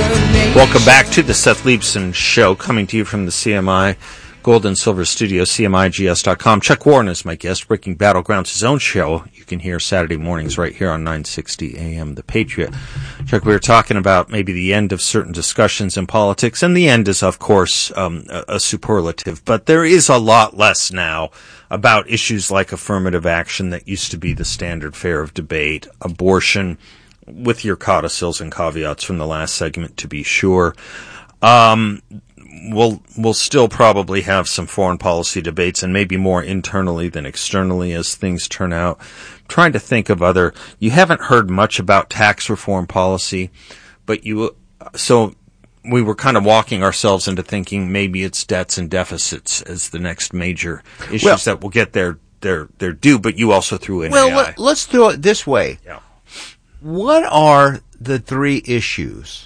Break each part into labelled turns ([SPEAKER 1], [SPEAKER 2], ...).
[SPEAKER 1] Welcome back to the Seth Leibsohn Show, coming to you from the CMI Gold and Silver Studio, CMIGS.com. Chuck Warren is my guest, Breaking Battlegrounds, his own show. You can hear Saturday mornings right here on 960 AM, The Patriot. Chuck, we were talking about maybe the end of certain discussions in politics, and the end is, of course, a superlative, but there is a lot less now about issues like affirmative action that used to be the standard fare of debate, abortion, with your codicils and caveats from the last segment, to be sure. We'll still probably have some foreign policy debates, and maybe more internally than externally as things turn out. I'm trying to think of you haven't heard much about tax reform policy, but so we were kind of walking ourselves into thinking maybe it's debts and deficits as the next major issues that will get their due, but you also threw in AI.
[SPEAKER 2] Well, let's throw it this way.
[SPEAKER 1] Yeah.
[SPEAKER 2] What are the three issues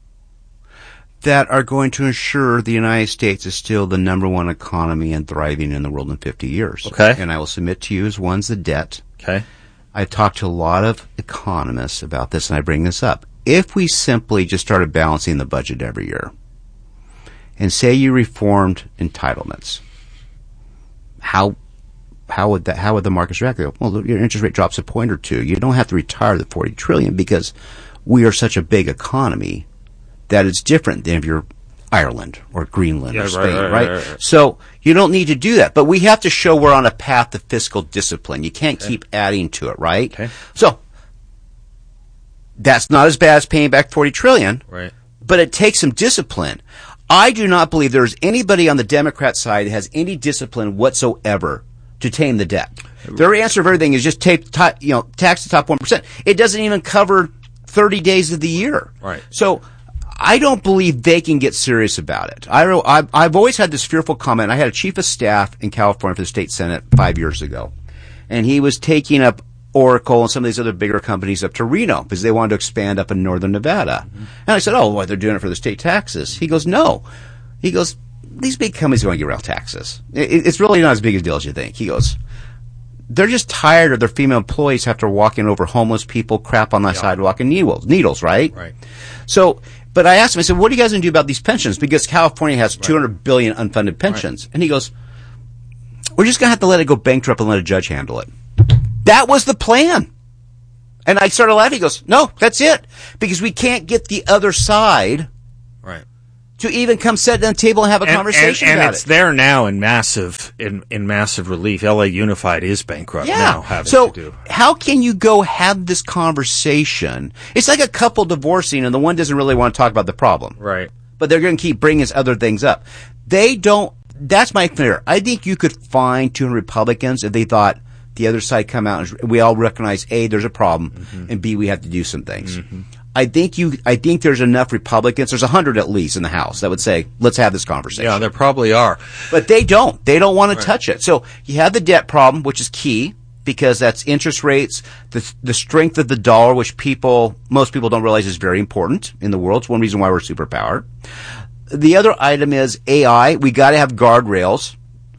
[SPEAKER 2] that are going to ensure the United States is still the number one economy and thriving in the world in 50 years?
[SPEAKER 1] Okay.
[SPEAKER 2] And I will submit to you as one's the debt.
[SPEAKER 1] Okay.
[SPEAKER 2] I've talked to a lot of economists about this, and I bring this up. If we simply just started balancing the budget every year, and say you reformed entitlements, how would the markets react? Well, your interest rate drops a point or two. You don't have to retire the $40 trillion because we are such a big economy that it's different than if you're Ireland or Greenland or Spain, right? So you don't need to do that. But we have to show we're on a path to fiscal discipline. You can't keep adding to it, right?
[SPEAKER 1] Okay.
[SPEAKER 2] So that's not as bad as paying back $40 trillion,
[SPEAKER 1] right?
[SPEAKER 2] But it takes some discipline. I do not believe there's anybody on the Democrat side that has any discipline whatsoever to tame the debt. Their answer of everything is just tax the top 1%. It doesn't even cover 30 days of the year.
[SPEAKER 1] Right.
[SPEAKER 2] So I don't believe they can get serious about it. I've always had this fearful comment. I had a chief of staff in California for the state senate 5 years ago, and he was taking up Oracle and some of these other bigger companies up to Reno because they wanted to expand up in northern Nevada. Mm-hmm. And I said, well, they're doing it for the state taxes. He goes, no. He goes, these big companies want to get real taxes. It's really not as big a deal as you think. He goes, they're just tired of their female employees after walking over homeless people, crap on the sidewalk, and needles, right?
[SPEAKER 1] Right.
[SPEAKER 2] So, but I asked him, I said, what are you guys going to do about these pensions? Because California has $200 billion unfunded pensions. Right. And he goes, we're just going to have to let it go bankrupt and let a judge handle it. That was the plan. And I started laughing. He goes, no, that's it. Because we can't get the other side to even come sit at the table and have a conversation about it.
[SPEAKER 1] And it's there now in massive relief. LA Unified is bankrupt now.
[SPEAKER 2] How can you go have this conversation? It's like a couple divorcing and the one doesn't really want to talk about the problem.
[SPEAKER 1] Right.
[SPEAKER 2] But they're going to keep bringing other things up. They don't. That's my fear. I think you could find 200 Republicans if they thought the other side come out and we all recognize, A, there's a problem, mm-hmm. and B, we have to do some things. Mm-hmm. I think there's enough Republicans, there's 100 at least in the House that would say, let's have this conversation.
[SPEAKER 1] Yeah, there probably are.
[SPEAKER 2] But they don't. They don't want to touch it. So you have the debt problem, which is key because that's interest rates, the strength of the dollar, which most people don't realize is very important in the world. It's one reason why we're a superpower. The other item is AI. We got to have guardrails.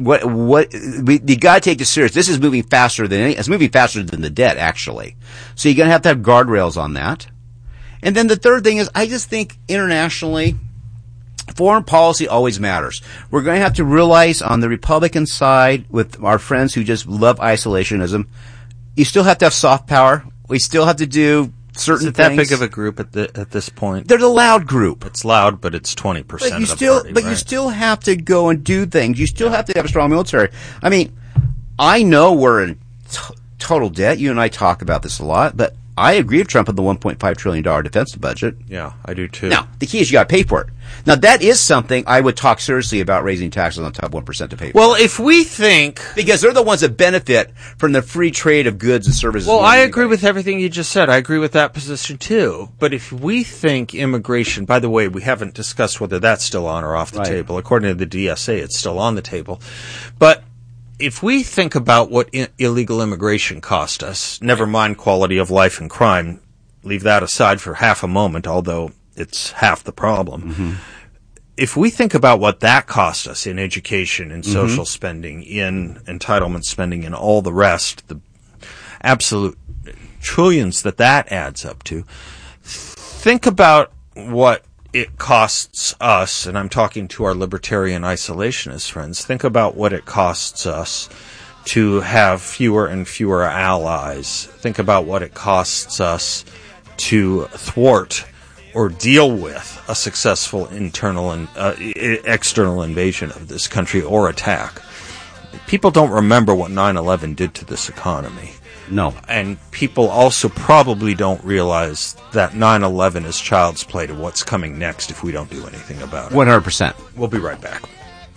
[SPEAKER 2] You got to take this serious. This is moving faster it's moving faster than the debt, actually. So you're going to have guardrails on that. And then the third thing is, I just think internationally, foreign policy always matters. We're going to have to realize on the Republican side, with our friends who just love isolationism, you still have to have soft power. We still have to do certain things.
[SPEAKER 1] Is it that big of a group at this point?
[SPEAKER 2] They're the loud group.
[SPEAKER 1] It's loud, but it's 20% of the party.
[SPEAKER 2] But you still have to go and do things. You still have to have a strong military. I mean, I know we're in total debt. You and I talk about this a lot, but I agree with Trump on the $1.5 trillion defense budget.
[SPEAKER 1] Yeah, I do too.
[SPEAKER 2] Now, the key is you got to pay for it. Now, that is something I would talk seriously about, raising taxes on the top 1% to pay for.
[SPEAKER 1] Well, if we think...
[SPEAKER 2] Because they're the ones that benefit from the free trade of goods and services.
[SPEAKER 1] Well, I agree with everything you just said. I agree with that position too. But if we think immigration... By the way, we haven't discussed whether that's still on or off the table. According to the DSA, it's still on the table. But if we think about what illegal immigration cost us, never mind quality of life and crime, leave that aside for half a moment, although it's half the problem. Mm-hmm. If we think about what that cost us in education, in social mm-hmm. spending, in entitlement spending, and all the rest, the absolute trillions that adds up to, think about what it costs us, and I'm talking to our libertarian isolationist friends, think about what it costs us to have fewer and fewer allies. Think about what it costs us to thwart or deal with a successful internal and external invasion of this country or attack. People don't remember what 9/11 did to this economy.
[SPEAKER 2] No.
[SPEAKER 1] And people also probably don't realize that 9/11 is child's play to what's coming next if we don't do anything about it.
[SPEAKER 2] 100%.
[SPEAKER 1] We'll be right back.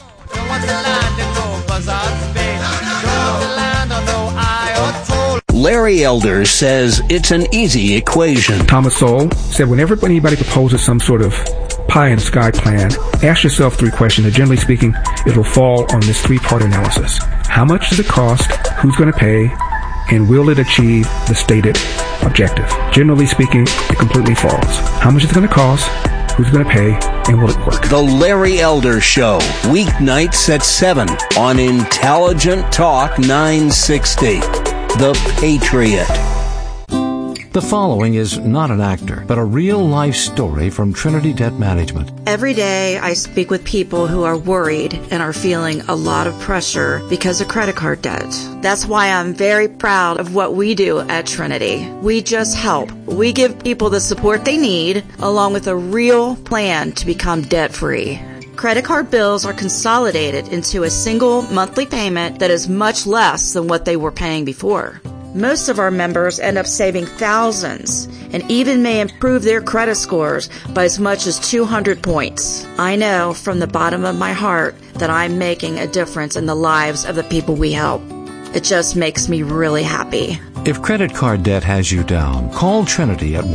[SPEAKER 3] Larry Elder says it's an easy equation.
[SPEAKER 4] Thomas Sowell said whenever anybody proposes some sort of pie in the sky plan, ask yourself 3 questions, and generally speaking, it will fall on this 3-part analysis. How much does it cost? Who's going to pay? And will it achieve the stated objective? Generally speaking, it completely falls. How much is it going to cost? Who's going to pay? And will it work?
[SPEAKER 3] The Larry Elder Show, weeknights at 7 on Intelligent Talk 960. The Patriot.
[SPEAKER 5] The following is not an actor, but a real-life story from Trinity Debt Management.
[SPEAKER 6] Every day I speak with people who are worried and are feeling a lot of pressure because of credit card debt. That's why I'm very proud of what we do at Trinity. We just help. We give people the support they need, along with a real plan to become debt-free. Credit card bills are consolidated into a single monthly payment that is much less than what they were paying before. Most of our members end up saving thousands and even may improve their credit scores by as much as 200 points. I know from the bottom of my heart that I'm making a difference in the lives of the people we help. It just makes me really happy.
[SPEAKER 5] If credit card debt has you down, call Trinity at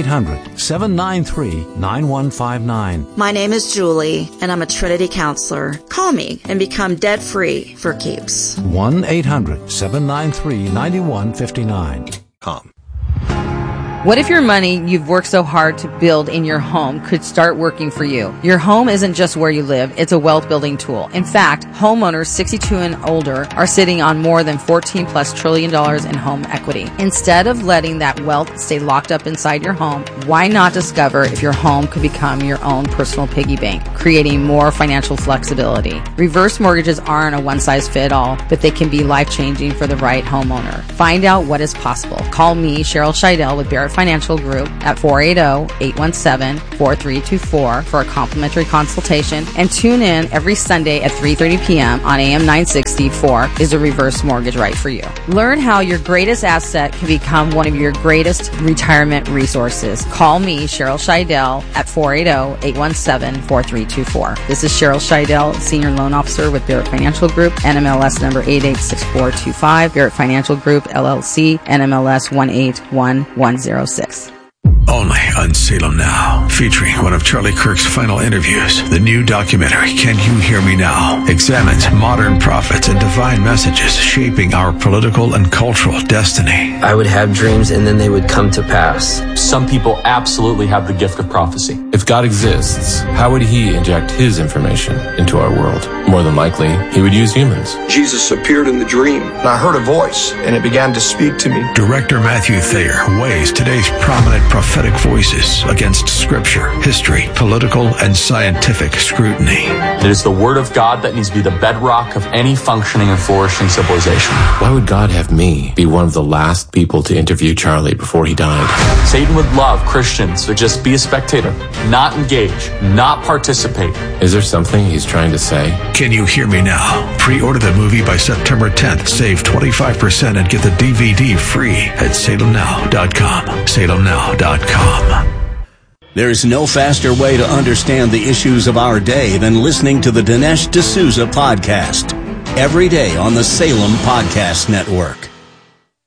[SPEAKER 5] 1-800-793-9159.
[SPEAKER 6] My name is Julie, and I'm a Trinity counselor. Call me and become debt-free for keeps.
[SPEAKER 5] 1-800-793-9159.
[SPEAKER 7] What if your money you've worked so hard to build in your home could start working for you? Your home isn't just where you live, it's a wealth building tool. In fact, homeowners 62 and older are sitting on more than $14+ trillion in home equity. Instead of letting that wealth stay locked up inside your home, why not discover if your home could become your own personal piggy bank, creating more financial flexibility? Reverse mortgages aren't a one-size-fits-all, but they can be life-changing for the right homeowner. Find out what is possible. Call me, Cheryl Scheidel with Barrett Financial Group at 480-817-4324 for a complimentary consultation, and tune in every Sunday at 3:30 p.m. on AM 960 for Is a Reverse Mortgage Right for You? Learn how your greatest asset can become one of your greatest retirement resources. Call me, Cheryl Scheidel, at 480-817-4324. This is Cheryl Scheidel, Senior Loan Officer with Barrett Financial Group, NMLS number 886425, Barrett Financial Group, LLC, NMLS 181106.
[SPEAKER 8] Only on Salem Now, featuring one of Charlie Kirk's final interviews. The new documentary, Can You Hear Me Now?, examines modern prophets and divine messages shaping our political and cultural destiny.
[SPEAKER 9] I would have dreams and then they would come to pass.
[SPEAKER 10] Some people absolutely have the gift of prophecy. If God exists, how would he inject his information into our world? More than likely, he would use humans.
[SPEAKER 11] Jesus appeared in the dream, and I heard a voice, and it began to speak to me.
[SPEAKER 8] Director Matthew Thayer weighs today's prominent prophetic voices against scripture, history, political, and scientific scrutiny.
[SPEAKER 10] It is the word of God that needs to be the bedrock of any functioning and flourishing civilization. Why would God have me be one of the last people to interview Charlie before he died? Satan would love Christians to just be a spectator, not engage, not participate. Is there something he's trying to say?
[SPEAKER 8] Can You Hear Me Now? Pre-order the movie by September 10th. Save 25% and get the DVD free at salemnow.com. salemnow.com.
[SPEAKER 3] There's no faster way to understand the issues of our day than listening to the Dinesh D'Souza podcast. Every day on the Salem Podcast Network.